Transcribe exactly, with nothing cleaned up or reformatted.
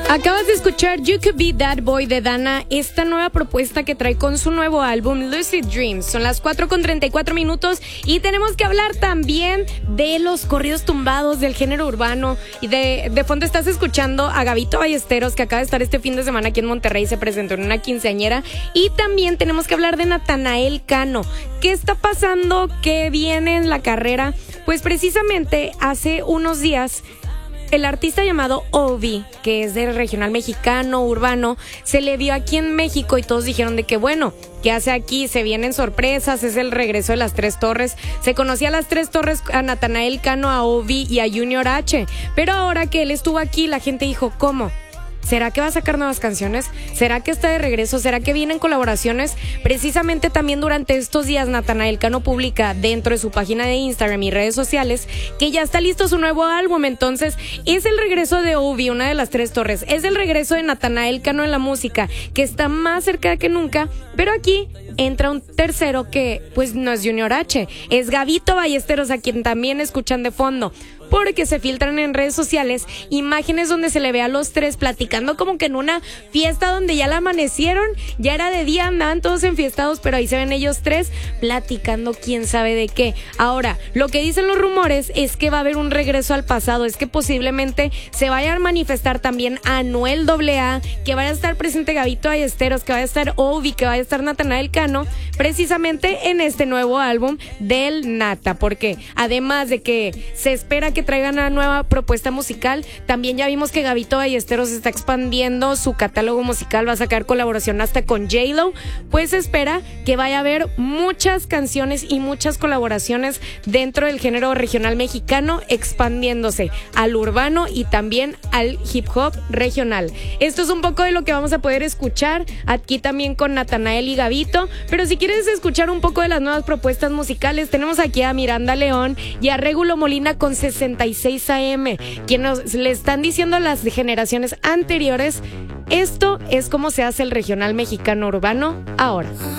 Acabas de escuchar You Could Be That Boy de Dana, esta nueva propuesta que trae con su nuevo álbum Lucid Dreams. Son las cuatro con treinta y cuatro minutos y tenemos que hablar también de los corridos tumbados del género urbano. Y de, de fondo estás escuchando a Gabito Ballesteros, que acaba de estar este fin de semana aquí en Monterrey, se presentó en una quinceañera. Y también tenemos que hablar de Natanael Cano. ¿Qué está pasando? ¿Qué viene en la carrera? Pues precisamente hace unos días el artista llamado Ovi, que es del regional mexicano, urbano, se le vio aquí en México y todos dijeron de que bueno, ¿qué hace aquí? Se vienen sorpresas, es el regreso de Las Tres Torres. Se conocía a Las Tres Torres, a Natanael Cano, a Ovi y a Junior H, pero ahora que él estuvo aquí, la gente dijo, ¿cómo? ¿Será que va a sacar nuevas canciones? ¿Será que está de regreso? ¿Será que vienen colaboraciones? Precisamente también durante estos días Natanael Cano publica dentro de su página de Instagram y redes sociales que ya está listo su nuevo álbum. Entonces es el regreso de Ovi, una de Las Tres Torres. Es el regreso de Natanael Cano en la música, que está más cerca que nunca. Pero aquí entra un tercero que pues no es Junior H, es Gabito Ballesteros, a quien también escuchan de fondo, porque se filtran en redes sociales imágenes donde se le ve a los tres platicando como que en una fiesta donde ya la amanecieron, ya era de día, andaban todos enfiestados, pero ahí se ven ellos tres platicando quién sabe de qué. Ahora, lo que dicen los rumores es que va a haber un regreso al pasado, es que posiblemente se vaya a manifestar también Anuel doble A, que vaya a estar presente Gabito Ballesteros, que vaya a estar Ovi, que vaya a estar Natanael Cano, precisamente en este nuevo álbum del Nata, porque además de que se espera que traigan una nueva propuesta musical, también ya vimos que Gabito Ballesteros está expandiendo su catálogo musical, va a sacar colaboración hasta con J-Lo, pues se espera que vaya a haber muchas canciones y muchas colaboraciones dentro del género regional mexicano, expandiéndose al urbano y también al hip hop regional. Esto es un poco de lo que vamos a poder escuchar aquí también con Natanael y Gabito, pero si quieres escuchar un poco de las nuevas propuestas musicales, tenemos aquí a Miranda León y a Régulo Molina con sesenta y seis A M, quienes le están diciendo a las generaciones anteriores, esto es como se hace el regional mexicano urbano ahora.